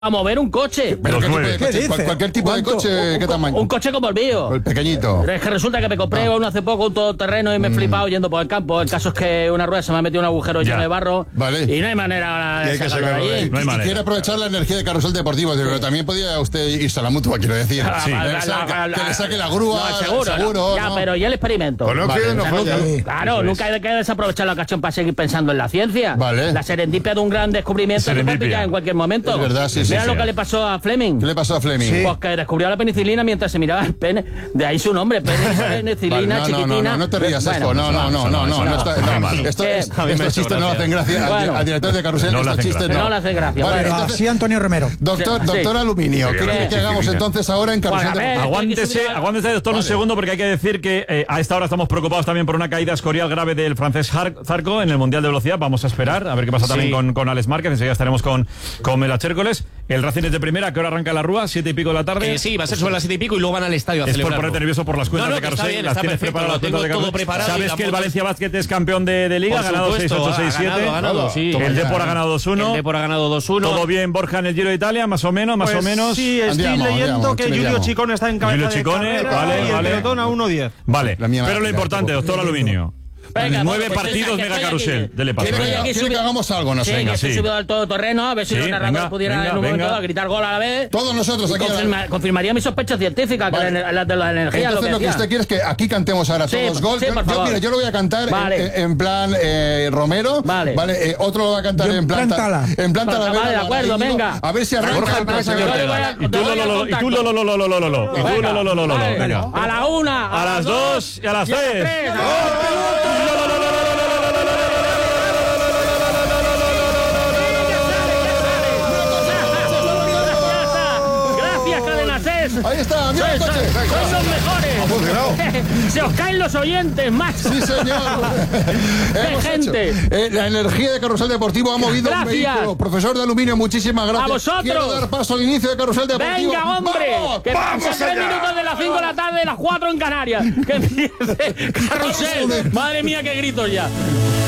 a mover un coche. ¿Pero qué tipo de coche? Cualquier tipo de coche, ¿qué tamaño? Un coche como el mío. El pequeñito. Es que resulta que me compré uno hace poco, un todoterreno, y me he flipado yendo por el campo. El caso es que una rueda se me ha metido un agujero lleno de barro. Vale. Y no hay manera de sacarlo de allí. No hay manera. Y quiere aprovechar la energía de Carrusel Deportivo. Pero también podía usted irse a la mutua, quiero decir. Sí. Que le saque la grúa. No, seguro. Ya, pero ¿y el experimento? Pues Claro, nunca hay que desaprovechar la ocasión para seguir pensando en la ciencia. Vale. La serendipia de un gran descubrimiento se puede pillar en cualquier momento. Es verdad, sí. Mira lo que le pasó a Fleming. ¿Qué le pasó a Fleming? Pues que descubrió la penicilina mientras se miraba el pene. De ahí su nombre, penicilina, chiquitina. No te rías, esto. Estos chistes no hacen gracia. Al director de Carrusel, estos chistes no le hacen gracia. Así Antonio Romero. Doctor Aluminio, ¿qué quiere que hagamos entonces ahora en Carrusel Deportivo? Aguántese, doctor, un segundo, porque hay que decir que a esta hora estamos preocupados también por una caída escorial grave del francés Zarco en el Mundial de Velocidad. Vamos a esperar a ver qué pasa también con Alex Márquez. Enseguida estaremos con Melache Hércules. El Racing es de primera. ¿A qué hora arranca la Rúa? 7:00 de la tarde. Sí, va a ser sobre las 7:00 y luego van al estadio a celebrarlo. Es por ponerte nervioso por las cuentas de Carrusel. Las tienes preparadas las cuentas de Carrusel. ¿Sabes que el Valencia Basket es campeón de Liga? Ha ganado 6-8, 6-7. Ha ganado, sí. El Depor ha ganado 2-1. El Depor ha ganado 2-1. ¿Todo bien, Borja, en el Giro de Italia? Más o menos. Sí, estoy leyendo que Julio Chicone está en cabeza de carrera y el pelotón a 1:10. Vale, pero lo importante, doctor Aluminio. Venga, 9 pues partidos mega Carrusel. Dele paso. Quiere que hagamos algo, no sé. Sí, que estoy subido al todoterreno, a ver si los narradores pudieran en un momento gritar gol a la vez. Todos nosotros aquí. Confirmaría mis sospechas científicas, que las de la energía. Entonces lo que usted quiere es que aquí cantemos ahora todos gol. Yo lo voy a cantar en plan Romero. Vale. Otro lo va a cantar en plan Talavera. Vale, de acuerdo, venga. A ver si arranca el Y tú lo. A la 1, a las 2 y a las 3. Ahí está, mira el coche. Son los mejores. Se os caen los oyentes, macho. Sí, señor. ¡Qué gente! La energía de Carrusel Deportivo ha movido un vehículo. Profesor de Aluminio, muchísimas gracias. ¡A vosotros! Quiero dar paso al inicio de Carrusel Deportivo. ¡Venga, hombre! ¡Vamos! Que pasen 3 minutos de las 5 de la tarde, las 4 en Canarias. Que empiece Carrusel. Madre mía, qué gritos ya.